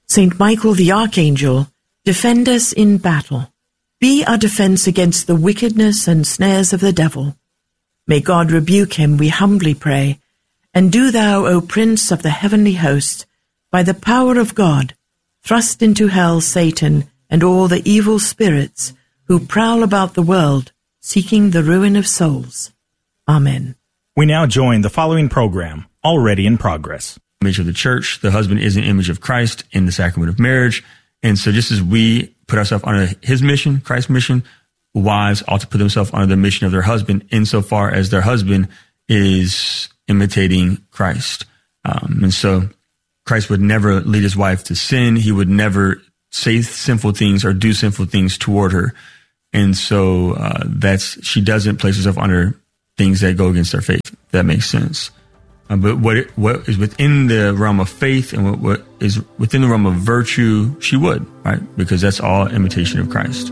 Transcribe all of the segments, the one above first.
Saint Michael the Archangel, defend us in battle. Be our defense against the wickedness and snares of the devil. May God rebuke him, we humbly pray. And do thou, O Prince of the heavenly host, by the power of God, thrust into hell Satan and all the evil spirits who prowl about the world, seeking the ruin of souls. Amen. We now join the following program, already in progress. Image of the church. The husband is an image of Christ in the sacrament of marriage. And so just as we put ourselves under his mission, Christ's mission, wives ought to put themselves under the mission of their husband insofar as their husband is imitating Christ. And so Christ would never lead his wife to sin. He would never say sinful things or do sinful things toward her. And so she doesn't place herself under things that go against her faith. If that makes sense. But what is within the realm of faith and what is within the realm of virtue, she would, right? Because that's all imitation of Christ.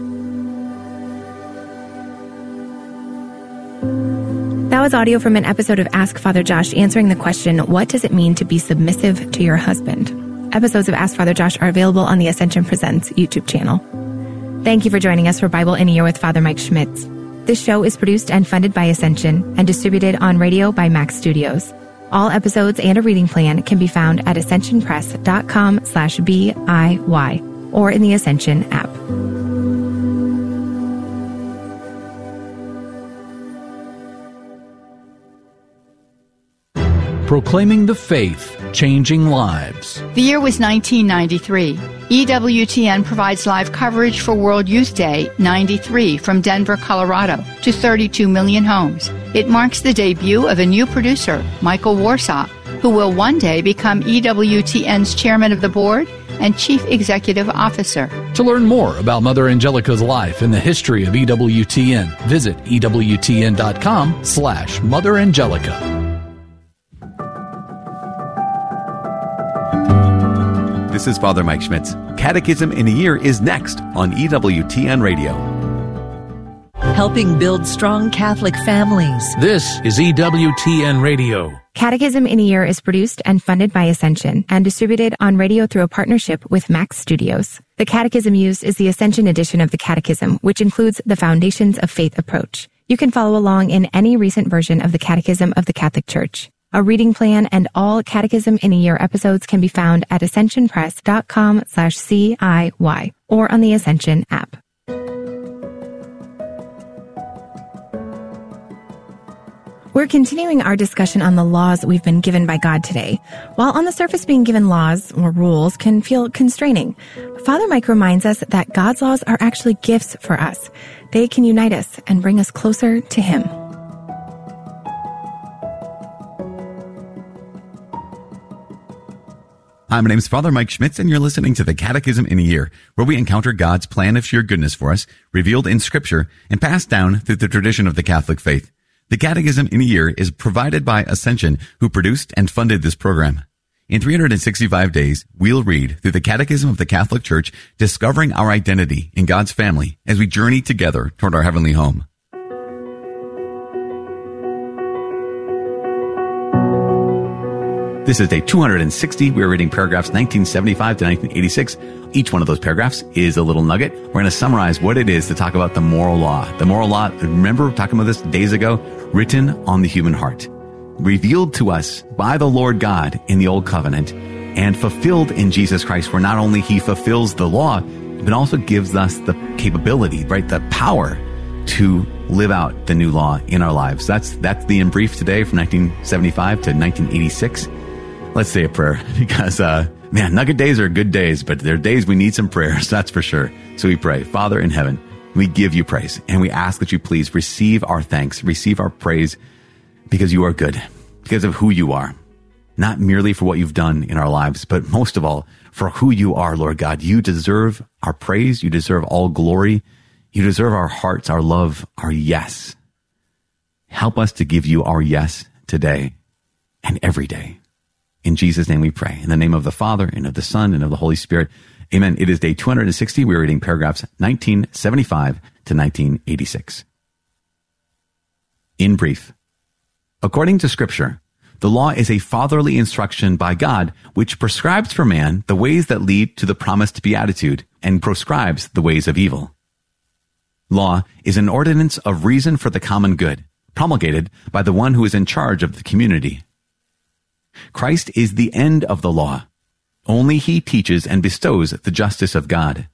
That was audio from an episode of Ask Father Josh answering the question, what does it mean to be submissive to your husband? Episodes of Ask Father Josh are available on the Ascension Presents YouTube channel. Thank you for joining us for Bible in a Year with Father Mike Schmitz. This show is produced and funded by Ascension and distributed on radio by Max Studios. All episodes and a reading plan can be found at ascensionpress.com/BIY or in the Ascension app. Proclaiming the faith, changing lives. The year was 1993. EWTN provides live coverage for World Youth Day 93 from Denver, Colorado to 32 million homes. It marks the debut of a new producer, Michael Warsaw, who will one day become EWTN's chairman of the board and chief executive officer. To learn more about Mother Angelica's life and the history of EWTN, visit EWTN.com/Mother Angelica. This is Father Mike Schmitz. Catechism in a Year is next on EWTN Radio. Helping build strong Catholic families. This is EWTN Radio. Catechism in a Year is produced and funded by Ascension and distributed on radio through a partnership with Max Studios. The catechism used is the Ascension edition of the Catechism, which includes the Foundations of Faith approach. You can follow along in any recent version of the Catechism of the Catholic Church. A reading plan and all Catechism in a Year episodes can be found at ascensionpress.com/CIY or on the Ascension app. We're continuing our discussion on the laws we've been given by God today. While on the surface being given laws or rules can feel constraining, Father Mike reminds us that God's laws are actually gifts for us. They can unite us and bring us closer to Him. Hi, my name is Father Mike Schmitz, and you're listening to the Catechism in a Year, where we encounter God's plan of sheer goodness for us, revealed in Scripture, and passed down through the tradition of the Catholic faith. The Catechism in a Year is provided by Ascension, who produced and funded this program. In 365 days, we'll read through the Catechism of the Catholic Church, discovering our identity in God's family as we journey together toward our heavenly home. This is day 260. We're reading paragraphs 1975 to 1986. Each one of those paragraphs is a little nugget. We're going to summarize what it is to talk about the moral law. The moral law, remember talking about this days ago, written on the human heart, revealed to us by the Lord God in the Old Covenant, and fulfilled in Jesus Christ, where not only He fulfills the law, but also gives us the capability, right, the power to live out the new law in our lives. That's the in brief today from 1975 to 1986. Let's say a prayer because, nugget days are good days, but there are days we need some prayers, that's for sure. So we pray, Father in heaven, we give you praise, and we ask that you please receive our thanks, receive our praise, because you are good, because of who you are. Not merely for what you've done in our lives, but most of all, for who you are, Lord God. You deserve our praise, you deserve all glory, you deserve our hearts, our love, our yes. Help us to give you our yes today and every day. In Jesus' name we pray. In the name of the Father, and of the Son, and of the Holy Spirit. Amen. It is day 260. We're reading paragraphs 1975 to 1986. In brief, according to Scripture, The law is a fatherly instruction by God, which prescribes for man the ways that lead to the promised beatitude and proscribes the ways of evil. Law is an ordinance of reason for the common good, promulgated by the one who is in charge of the community. Christ is the end of the law. Only he teaches and bestows the justice of God.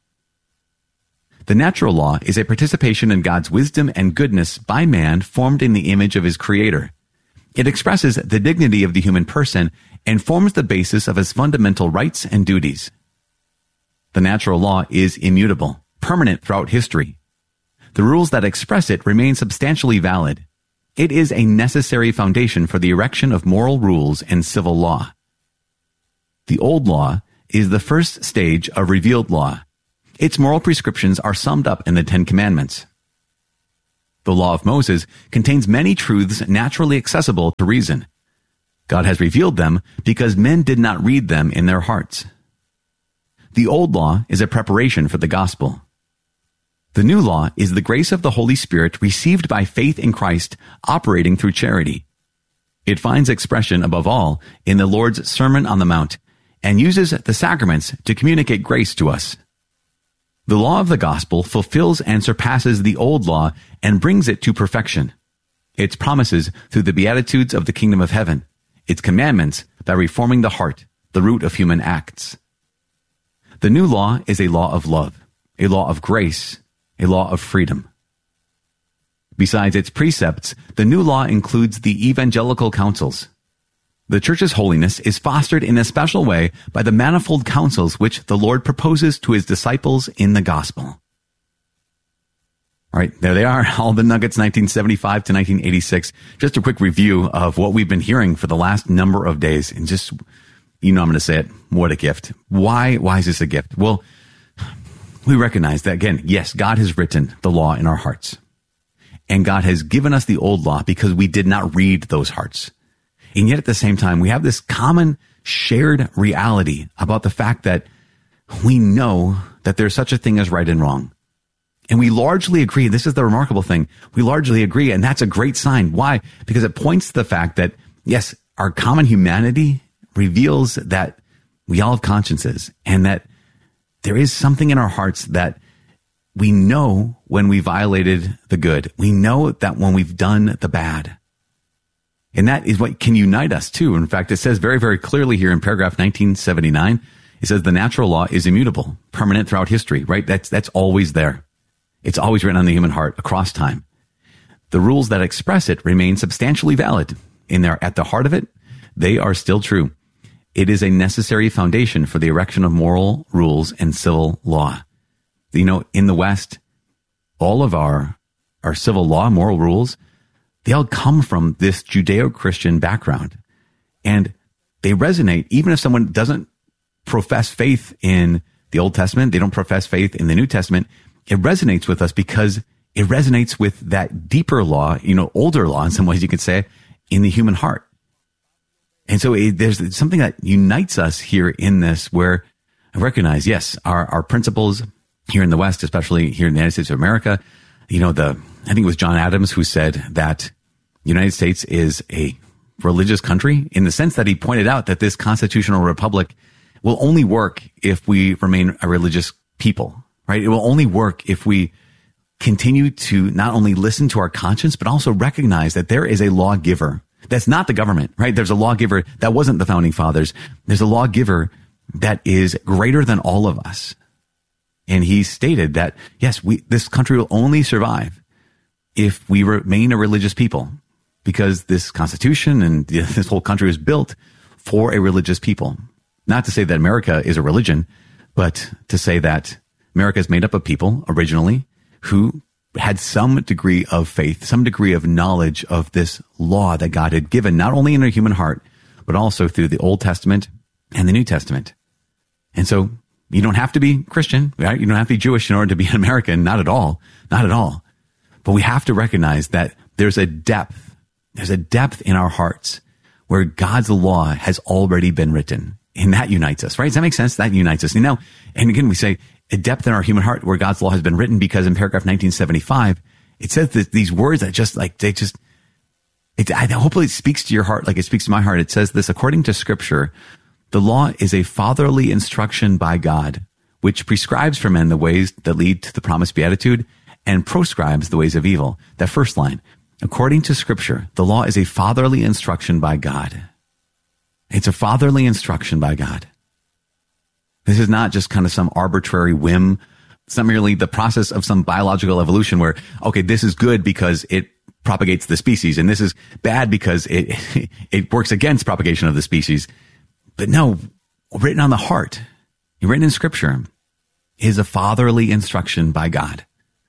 The natural law is a participation in God's wisdom and goodness by man formed in the image of his Creator. It expresses the dignity of the human person and forms the basis of his fundamental rights and duties. The natural law is immutable, permanent throughout history. The rules that express it remain substantially valid. It is a necessary foundation for the erection of moral rules and civil law. The old law is the first stage of revealed law. Its moral prescriptions are summed up in the Ten Commandments. The law of Moses contains many truths naturally accessible to reason. God has revealed them because men did not read them in their hearts. The old law is a preparation for the gospel. The new law is the grace of the Holy Spirit received by faith in Christ, operating through charity. It finds expression, above all, in the Lord's Sermon on the Mount, and uses the sacraments to communicate grace to us. The law of the gospel fulfills and surpasses the old law and brings it to perfection. Its promises through the beatitudes of the kingdom of heaven, its commandments by reforming the heart, the root of human acts. The new law is a law of love, a law of grace, a law of freedom. Besides its precepts, the new law includes the evangelical counsels. The church's holiness is fostered in a special way by the manifold counsels which the Lord proposes to his disciples in the gospel. All right, there they are, all the nuggets, 1975 to 1986. Just a quick review of what we've been hearing for the last number of days. And just, I'm going to say it, what a gift. Why is this a gift? Well, we recognize that, again, yes, God has written the law in our hearts. And God has given us the old law because we did not read those hearts. And yet at the same time, we have this common shared reality about the fact that we know that there's such a thing as right and wrong. And we largely agree. This is the remarkable thing. We largely agree, and that's a great sign. Why? Because it points to the fact that, yes, our common humanity reveals that we all have consciences and that there is something in our hearts that we know when we violated the good. We know that when we've done the bad. And that is what can unite us too. In fact, it says very, very clearly here in paragraph 1979, it says the natural law is immutable, permanent throughout history, right? That's always there. It's always written on the human heart across time. The rules that express it remain substantially valid. At the heart of it, they are still true. It is a necessary foundation for the erection of moral rules and civil law. In the West, all of our civil law, moral rules, they all come from this Judeo-Christian background. And they resonate, even if someone doesn't profess faith in the Old Testament, they don't profess faith in the New Testament, it resonates with us because it resonates with that deeper law, older law in some ways you could say, in the human heart. And so there's something that unites us here in this where I recognize, yes, our principles here in the West, especially here in the United States of America, I think it was John Adams who said that the United States is a religious country in the sense that he pointed out that this constitutional republic will only work if we remain a religious people, right? It will only work if we continue to not only listen to our conscience, but also recognize that there is a lawgiver. That's not the government, right? There's a lawgiver that wasn't the founding fathers. There's a lawgiver that is greater than all of us. And he stated that, yes, this country will only survive if we remain a religious people, because this Constitution and this whole country was built for a religious people. Not to say that America is a religion, but to say that America is made up of people originally who had some degree of faith, some degree of knowledge of this law that God had given, not only in their human heart, but also through the Old Testament and the New Testament. And so you don't have to be Christian, right? You don't have to be Jewish in order to be an American. Not at all. Not at all. But we have to recognize that there's a depth in our hearts where God's law has already been written. And that unites us, right? Does that make sense? That unites us. And again, we say a depth in our human heart where God's law has been written because in paragraph 1975, it says that these words that it Hopefully it speaks to your heart like it speaks to my heart. It says this, according to Scripture, the law is a fatherly instruction by God, which prescribes for men the ways that lead to the promised beatitude and proscribes the ways of evil. That first line, according to Scripture, the law is a fatherly instruction by God. It's a fatherly instruction by God. This is not just kind of some arbitrary whim. It's not merely the process of some biological evolution where, okay, this is good because it propagates the species, and this is bad because it works against propagation of the species. But no, written on the heart, written in Scripture, is a fatherly instruction by God.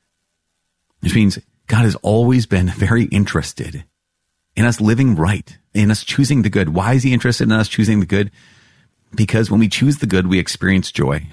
Which means God has always been very interested in us living right, in us choosing the good. Why is he interested in us choosing the good? Because when we choose the good, we experience joy.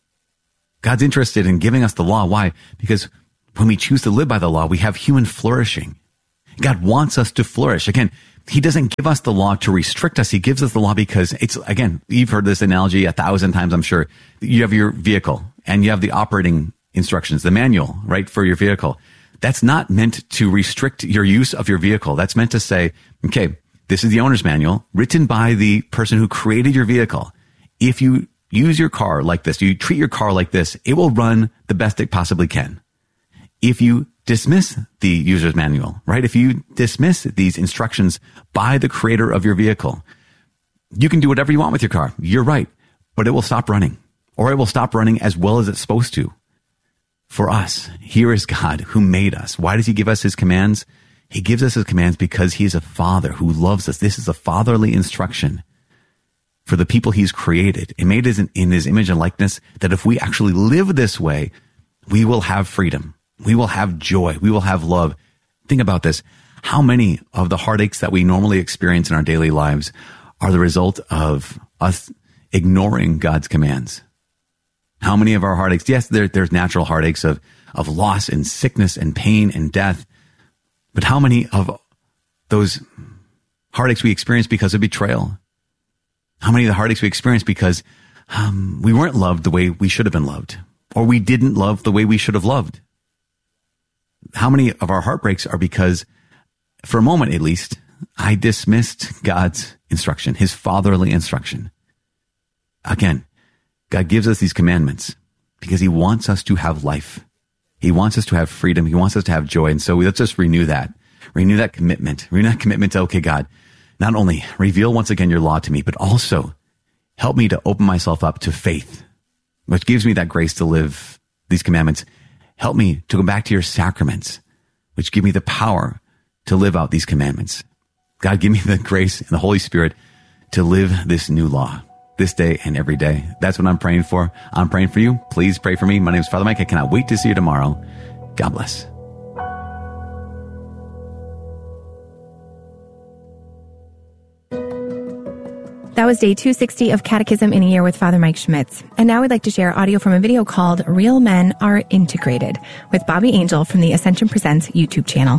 God's interested in giving us the law. Why? Because when we choose to live by the law, we have human flourishing. God wants us to flourish. Again, he doesn't give us the law to restrict us. He gives us the law because it's, again, you've heard this analogy 1,000 times, I'm sure. You have your vehicle and you have the operating instructions, the manual, right, for your vehicle. That's not meant to restrict your use of your vehicle. That's meant to say, okay, this is the owner's manual written by the person who created your vehicle. If you use your car like this, you treat your car like this, it will run the best it possibly can. If you dismiss the user's manual, right? If you dismiss these instructions by the creator of your vehicle, you can do whatever you want with your car. You're right, but it will stop running, or it will stop running as well as it's supposed to. For us, here is God who made us. Why does he give us his commands? He gives us his commands because he's a father who loves us. This is a fatherly instruction for the people he's created and made in his image and likeness, that if we actually live this way, we will have freedom. We will have joy. We will have love. Think about this. How many of the heartaches that we normally experience in our daily lives are the result of us ignoring God's commands? How many of our heartaches, yes, there's natural heartaches of loss and sickness and pain and death, but how many of those heartaches we experience because of betrayal? How many of the heartaches we experience because we weren't loved the way we should have been loved, or we didn't love the way we should have loved? How many of our heartbreaks are because, for a moment at least, I dismissed God's instruction, his fatherly instruction? Again, God gives us these commandments because he wants us to have life. He wants us to have freedom. He wants us to have joy. And so let's just renew that commitment to, okay, God, not only reveal once again your law to me, but also help me to open myself up to faith, which gives me that grace to live these commandments. Help me to go back to your sacraments, which give me the power to live out these commandments. God, give me the grace and the Holy Spirit to live this new law this day and every day. That's what I'm praying for. I'm praying for you. Please pray for me. My name is Father Mike. I cannot wait to see you tomorrow. God bless. That was day 260 of Catechism in a Year with Father Mike Schmitz. And now we'd like to share audio from a video called Real Men Are Integrated with Bobby Angel from the Ascension Presents YouTube channel.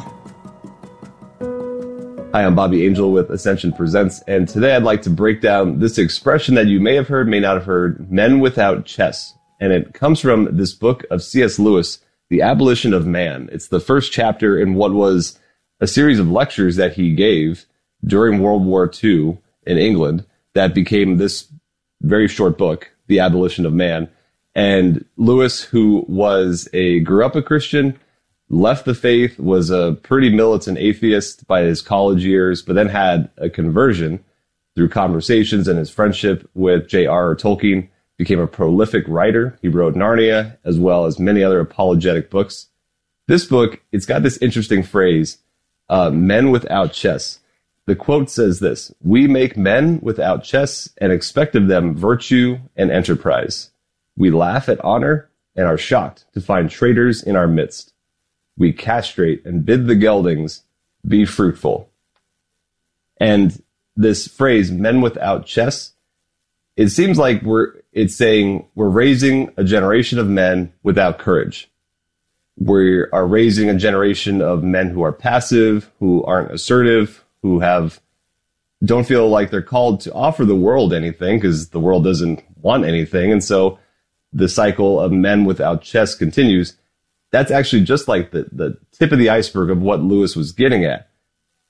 Hi, I'm Bobby Angel with Ascension Presents, and today I'd like to break down this expression that you may have heard, may not have heard, men without chess. And it comes from this book of C.S. Lewis, The Abolition of Man. It's the first chapter in what was a series of lectures that he gave during World War II in England that became this very short book, The Abolition of Man. And Lewis, who grew up a Christian, left the faith, was a pretty militant atheist by his college years, but then had a conversion through conversations and his friendship with J.R.R. Tolkien, became a prolific writer. He wrote Narnia, as well as many other apologetic books. This book, it's got this interesting phrase, men without chess. The quote says this: "We make men without chess and expect of them virtue and enterprise. We laugh at honor and are shocked to find traitors in our midst. We castrate and bid the geldings be fruitful." And this phrase, men without chess, it seems like it's saying we're raising a generation of men without courage. We are raising a generation of men who are passive, who aren't assertive, who don't feel like they're called to offer the world anything because the world doesn't want anything. And so the cycle of men without chess continues. That's actually just like the tip of the iceberg of what Lewis was getting at.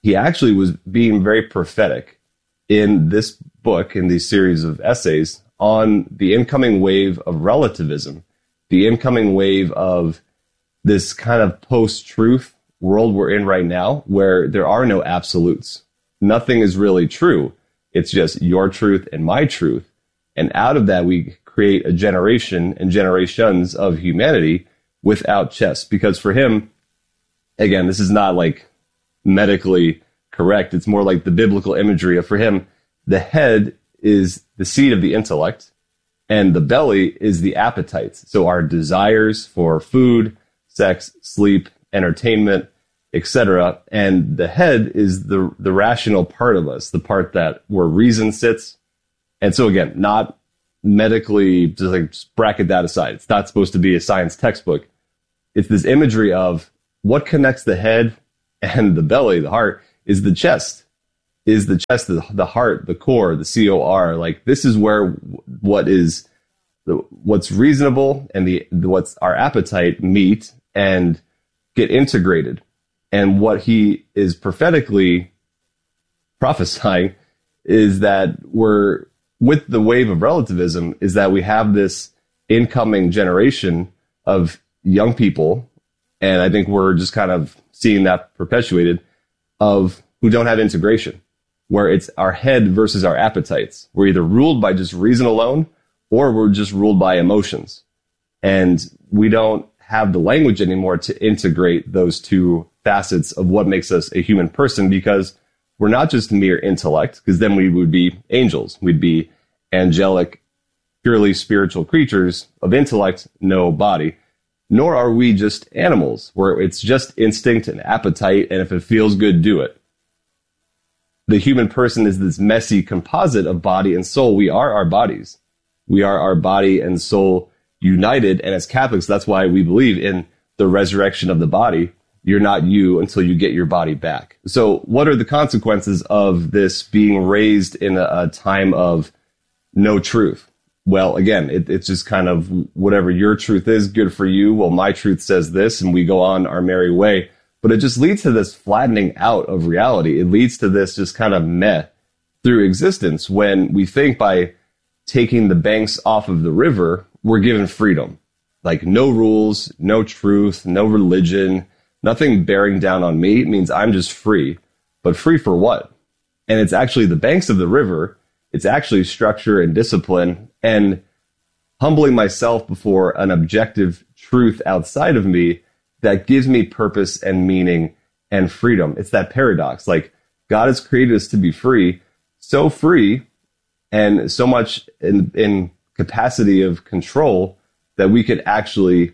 he actually was being very prophetic in this book, in these series of essays, on the incoming wave of relativism, the incoming wave of this kind of post-truth world we're in right now, where there are no absolutes. Nothing is really true. It's just your truth and my truth. And out of that, we create a generation and generations of humanity without chess. Because for him, again, this is not like medically correct. It's more like the biblical imagery of, for him, the head is the seat of the intellect and the belly is the appetites. So our desires for food, sex, sleep, entertainment, etc. And the head is the rational part of us, the part that where reason sits. And so again, not medically, just bracket that aside. It's not supposed to be a science textbook. It's this imagery of what connects the head and the belly, the heart, is the chest. Is the chest, the heart, the core, the COR. Like, this is where what's reasonable and what's our appetite meet and get integrated. And what he is prophetically prophesying is that we're, with the wave of relativism, is that we have this incoming generation of young people, and I think we're just kind of seeing that perpetuated, of who don't have integration, where it's our head versus our appetites. We're either ruled by just reason alone, or we're just ruled by emotions. And we don't have the language anymore to integrate those two facets of what makes us a human person, because we're not just mere intellect, because then we would be angels. We'd be angelic, purely spiritual creatures of intellect, no body. Nor are we just animals, where it's just instinct and appetite, and if it feels good, do it. The human person is this messy composite of body and soul. We are our bodies. We are our body and soul united, and as Catholics, that's why we believe in the resurrection of the body. You're not you until you get your body back. So what are the consequences of this being raised in a time of no truth? Well, again, it's just kind of whatever your truth is, good for you. Well, my truth says this, and we go on our merry way. But it just leads to this flattening out of reality. It leads to this just kind of meh through existence, when we think by taking the banks off of the river, we're given freedom. Like, no rules, no truth, no religion, nothing bearing down on me. It means I'm just free. But free for what? And it's actually the banks of the river. It's actually structure and discipline and humbling myself before an objective truth outside of me that gives me purpose and meaning and freedom. It's that paradox. Like, God has created us to be free and so much in capacity of control that we could actually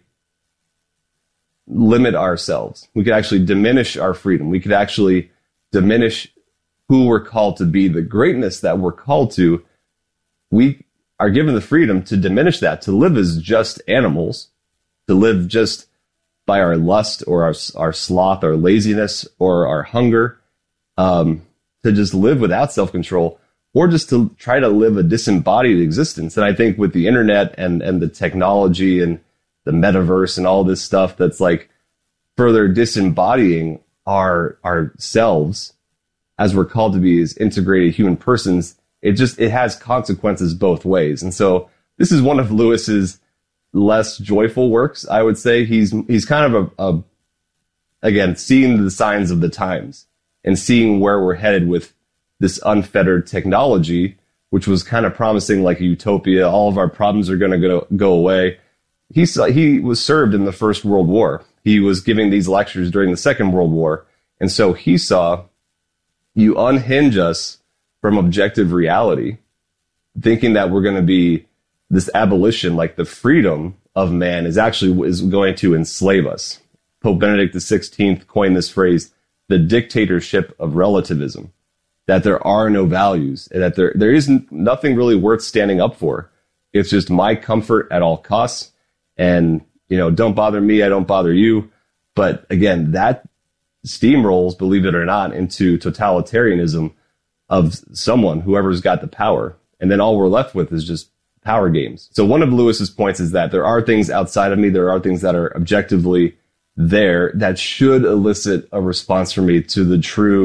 limit ourselves. We could actually diminish our freedom. We could actually diminish who we're called to be, the greatness that we're called to. We are given the freedom to diminish that, to live as just animals, to live just by our lust or our sloth, our laziness or our hunger, to just live without self-control, or just to try to live a disembodied existence. And I think with the internet and the technology and the metaverse and all this stuff that's like further disembodying ourselves as we're called to be as integrated human persons, it has consequences both ways. And so this is one of Lewis's less joyful works, I would say. He's kind of again, seeing the signs of the times and seeing where we're headed with this unfettered technology, which was kind of promising like a utopia. All of our problems are going to go away. He was served in the First World War. He was giving these lectures during the Second World War. And so he saw, you unhinge us from objective reality, thinking that we're going to be this abolition, like the freedom of man is going to enslave us. Pope Benedict XVI coined this phrase, the dictatorship of relativism, that there are no values, and that there is nothing really worth standing up for. It's just my comfort at all costs, and, don't bother me, I don't bother you. But again, that steamrolls, believe it or not, into totalitarianism of whoever's got the power. And then all we're left with is just power games. So one of Lewis's points is that there are things outside of me, there are things that are objectively there that should elicit a response from me to the true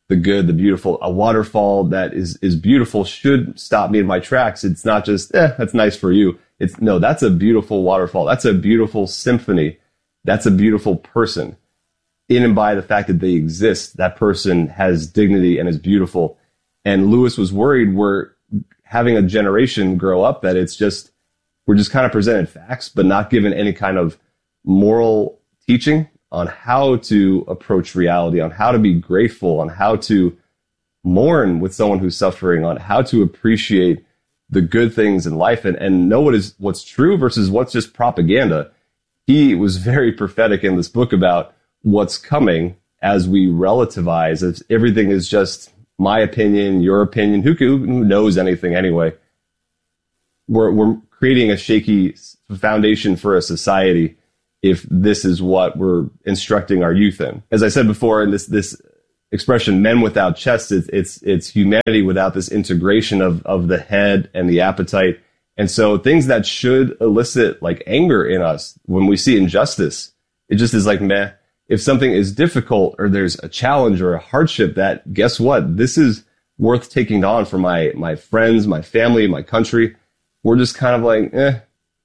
the good, the beautiful. A waterfall that is beautiful should stop me in my tracks. It's not just, that's nice for you. No, that's a beautiful waterfall. That's a beautiful symphony. That's a beautiful person. In and by the fact that they exist, that person has dignity and is beautiful. And Lewis was worried we're having a generation grow up that we're just kind of presented facts, but not given any kind of moral teaching on how to approach reality, on how to be grateful, on how to mourn with someone who's suffering, on how to appreciate the good things in life and know what's true versus what's just propaganda. He was very prophetic in this book about what's coming as we relativize, as everything is just my opinion, your opinion. Who knows anything anyway? We're creating a shaky foundation for a society if this is what we're instructing our youth in. As I said before, in this expression, men without chests, it's humanity without this integration of the head and the appetite. And so things that should elicit like anger in us when we see injustice, it just is like, meh. If something is difficult or there's a challenge or a hardship, that guess what? This is worth taking on for my friends, my family, my country. We're just kind of like, eh.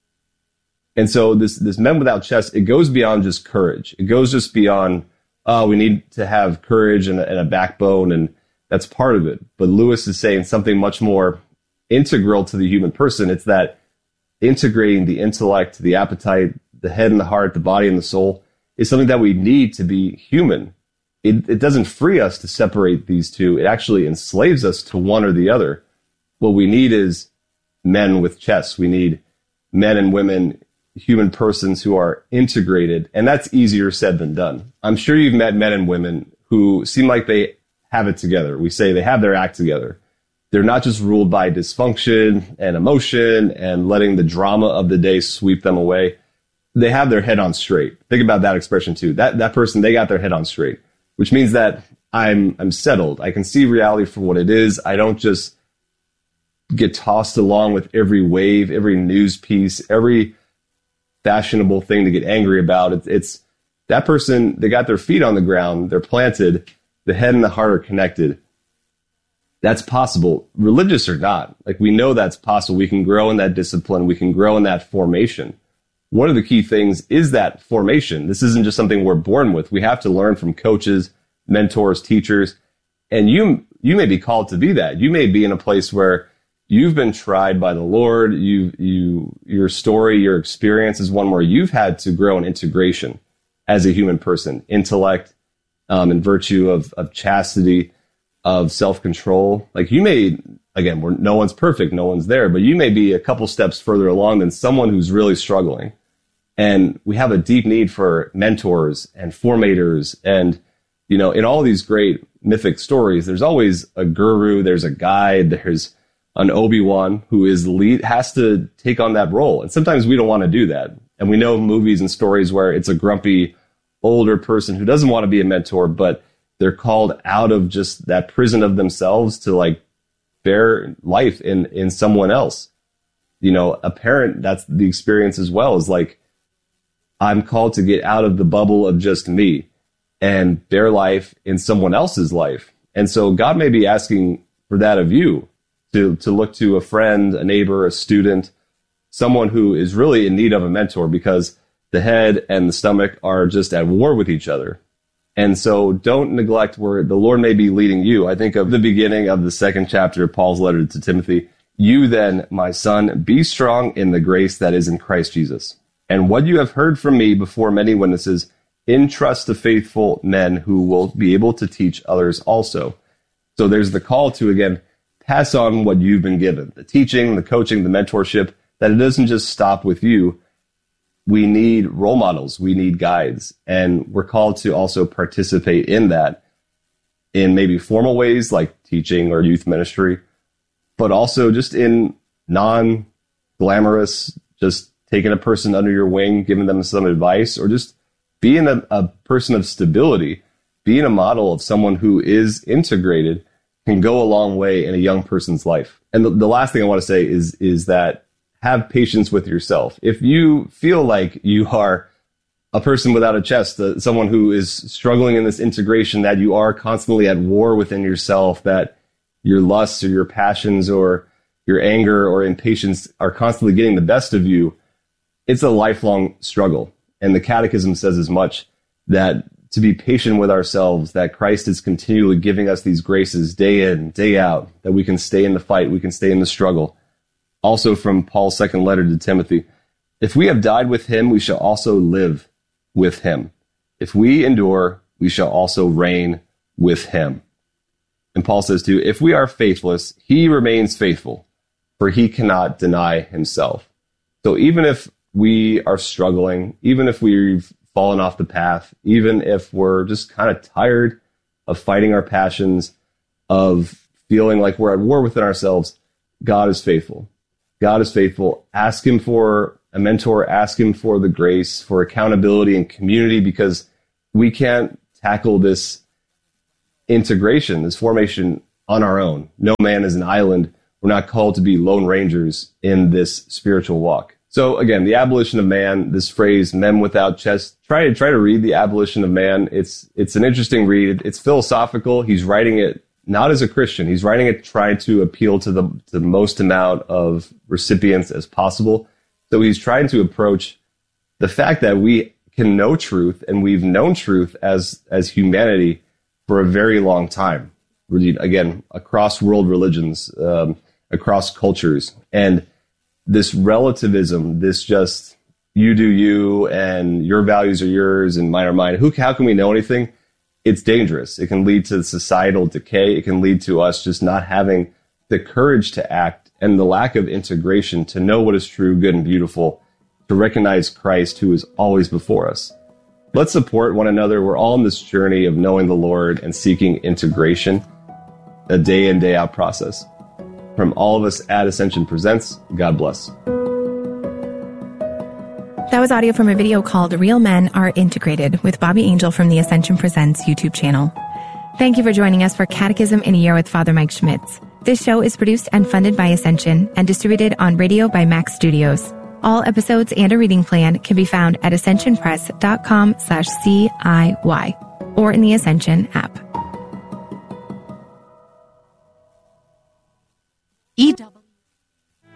And so this men without chests, it goes beyond just courage. It goes just beyond, we need to have courage and a backbone, and that's part of it. But Lewis is saying something much more integral to the human person. It's that integrating the intellect, the appetite, the head and the heart, the body and the soul is something that we need to be human. It doesn't free us to separate these two. It actually enslaves us to one or the other. What we need is men with chests. We need men and women, human persons who are integrated, and that's easier said than done. I'm sure you've met men and women who seem like they have it together. We say they have their act together. They're not just ruled by dysfunction and emotion and letting the drama of the day sweep them away. They have their head on straight. Think about that expression too. That person, they got their head on straight, which means that I'm settled. I can see reality for what it is. I don't just get tossed along with every wave, every news piece, every fashionable thing to get angry about. It's that person, they got their feet on the ground, they're planted, the head and the heart are connected. That's possible, religious or not. Like, we know that's possible. We can grow in that discipline. We can grow in that formation. One of the key things is that formation. This isn't just something we're born with. We have to learn from coaches, mentors, teachers. And you may be called to be that. You may be in a place where you've been tried by the Lord. Your story, your experience is one where you've had to grow in integration as a human person, intellect, in virtue of chastity, of self-control. Like, you may, again, no one's perfect, no one's there, but you may be a couple steps further along than someone who's really struggling. And we have a deep need for mentors and formators. And, in all these great mythic stories, there's always a guru, there's a guide, there's an Obi-Wan who has to take on that role. And sometimes we don't want to do that. And we know movies and stories where it's a grumpy older person who doesn't want to be a mentor, but they're called out of just that prison of themselves to like bear life in someone else. A parent, that's the experience as well, is like, I'm called to get out of the bubble of just me and bear life in someone else's life. And so God may be asking for that of you, to look to a friend, a neighbor, a student, someone who is really in need of a mentor, because the head and the stomach are just at war with each other. And so don't neglect where the Lord may be leading you. I think of the beginning of the second chapter of Paul's letter to Timothy. You then, my son, be strong in the grace that is in Christ Jesus. And what you have heard from me before many witnesses, entrust to faithful men who will be able to teach others also. So there's the call to, again, pass on what you've been given, the teaching, the coaching, the mentorship, that it doesn't just stop with you. We need role models. We need guides. And we're called to also participate in that in maybe formal ways like teaching or youth ministry, but also just in non-glamorous, just taking a person under your wing, giving them some advice, or just being a person of stability, being a model of someone who is integrated can go a long way in a young person's life. And the last thing I want to say is that have patience with yourself. If you feel like you are a person without a chest, someone who is struggling in this integration, that you are constantly at war within yourself, that your lusts or your passions or your anger or impatience are constantly getting the best of you. It's a lifelong struggle. And the Catechism says as much, that to be patient with ourselves, that Christ is continually giving us these graces day in, day out, that we can stay in the fight, we can stay in the struggle. Also from Paul's second letter to Timothy, if we have died with him, we shall also live with him. If we endure, we shall also reign with him. And Paul says too, if we are faithless, he remains faithful, for he cannot deny himself. So even if we are struggling, even if we've fallen off the path, even if we're just kind of tired of fighting our passions, of feeling like we're at war within ourselves, God is faithful. God is faithful. Ask him for a mentor, ask him for the grace, for accountability and community, because we can't tackle this integration, this formation on our own. No man is an island. We're not called to be lone rangers in this spiritual walk. So again, the abolition of man, this phrase, men without chest, try to read The Abolition of Man. It's an interesting read. It's philosophical. He's writing it not as a Christian. He's writing it trying to appeal to the most amount of recipients as possible. So he's trying to approach the fact that we can know truth, and we've known truth as humanity for a very long time. Again, across world religions, across cultures. And this relativism, this just you do you and your values are yours and mine are mine. How can we know anything? It's dangerous. It can lead to societal decay. It can lead to us just not having the courage to act and the lack of integration to know what is true, good, and beautiful, to recognize Christ who is always before us. Let's support one another. We're all on this journey of knowing the Lord and seeking integration, a day in, day out process. From all of us at Ascension Presents, God bless. That was audio from a video called Real Men Are Integrated with Bobby Angel from the Ascension Presents YouTube channel. Thank you for joining us for Catechism in a Year with Father Mike Schmitz. This show is produced and funded by Ascension and distributed on radio by Max Studios. All episodes and a reading plan can be found at ascensionpress.com/CIY or in the Ascension app.